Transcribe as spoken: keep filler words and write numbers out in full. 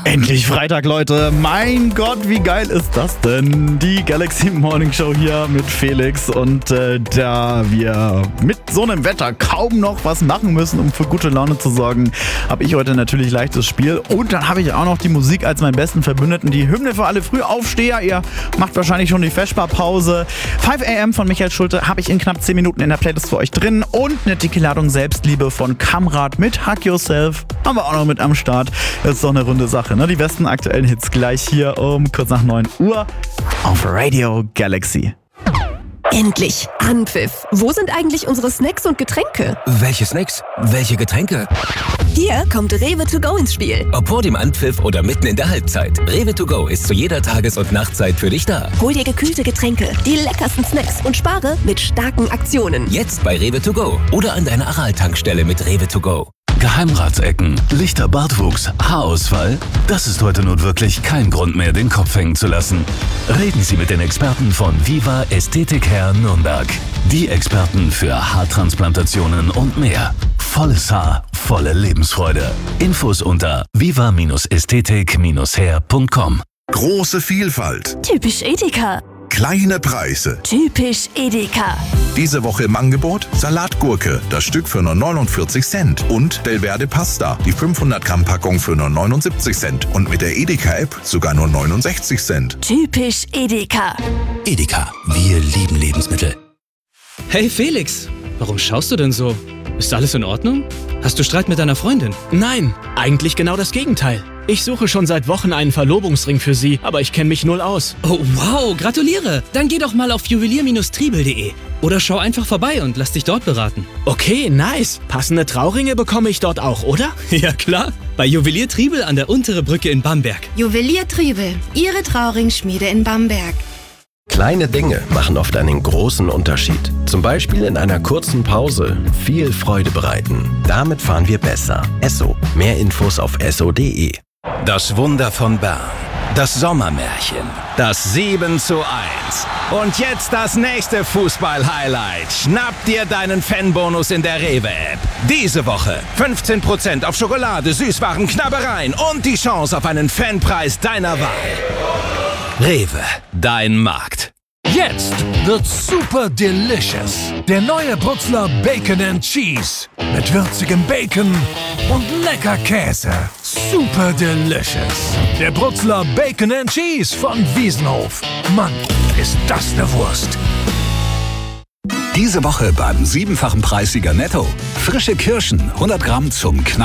Endlich Freitag, Leute. Mein Gott, wie geil ist das denn? Die Galaxy Morning Show hier mit Felix. Und äh, da wir mit so einem Wetter kaum noch was machen müssen, um für gute Laune zu sorgen, habe ich heute natürlich leichtes Spiel. Und dann habe ich auch noch die Musik als meinen besten Verbündeten. Die Hymne für alle Frühaufsteher. Ihr macht wahrscheinlich schon die Vesperpause. fünf a m von Michael Schulte habe ich in knapp zehn Minuten in der Playlist für euch drin. Und eine dicke Ladung Selbstliebe von Kamrat mit Hug Yourself haben wir auch noch mit am Start. Das ist doch eine runde Sache. Ne? Die besten aktuellen Hits gleich hier um kurz nach neun Uhr auf Radio Galaxy. Endlich Anpfiff. Wo sind eigentlich unsere Snacks und Getränke? Welche Snacks? Welche Getränke? Hier kommt Rewe to go ins Spiel. Ob vor dem Anpfiff oder mitten in der Halbzeit. Rewe to go ist zu jeder Tages- und Nachtzeit für dich da. Hol dir gekühlte Getränke, die leckersten Snacks und spare mit starken Aktionen. Jetzt bei Rewe to go oder an deiner Aral-Tankstelle mit Rewe to go. Geheimratsecken, lichter Bartwuchs, Haarausfall? Das ist heute nun wirklich kein Grund mehr, den Kopf hängen zu lassen. Reden Sie mit den Experten von Viva Ästhetik Hair Nürnberg. Die Experten für Haartransplantationen und mehr. Volles Haar, volle Lebensfreude. Infos unter viva Ästhetik hair punkt com. Große Vielfalt. Typisch Edeka. Kleine Preise. Typisch Edeka. Diese Woche im Angebot Salatgurke, das Stück für nur neunundvierzig Cent. Und Delverde Pasta, die fünfhundert Gramm Packung für nur neunundsiebzig Cent. Und mit der Edeka-App sogar nur neunundsechzig Cent. Typisch Edeka. Edeka, wir lieben Lebensmittel. Hey Felix, warum schaust du denn so? Ist alles in Ordnung? Hast du Streit mit deiner Freundin? Nein, eigentlich genau das Gegenteil. Ich suche schon seit Wochen einen Verlobungsring für sie, aber ich kenne mich null aus. Oh wow, gratuliere! Dann geh doch mal auf juwelier Stribel punkt de oder schau einfach vorbei und lass dich dort beraten. Okay, nice. Passende Trauringe bekomme ich dort auch, oder? Ja klar, bei Juwelier Triebel an der Untere Brücke in Bamberg. Juwelier Triebel, Ihre Trauringschmiede in Bamberg. Kleine Dinge machen oft einen großen Unterschied. Zum Beispiel in einer kurzen Pause viel Freude bereiten. Damit fahren wir besser. Esso. Mehr Infos auf esso punkt de. Das Wunder von Bern. Das Sommermärchen. Das sieben zu eins. Und jetzt das nächste Fußball-Highlight. Schnapp dir deinen Fanbonus in der Rewe-App. Diese Woche fünfzehn Prozent auf Schokolade, Süßwaren, Knabbereien und die Chance auf einen Fanpreis deiner Wahl. Rewe, dein Markt. Jetzt wird's super delicious. Der neue Brutzler Bacon and Cheese. Mit würzigem Bacon und lecker Käse. Super delicious. Der Brutzler Bacon and Cheese von Wiesenhof. Mann, ist das eine Wurst. Diese Woche beim siebenfachen Preissieger Netto. Frische Kirschen, hundert Gramm zum Knall.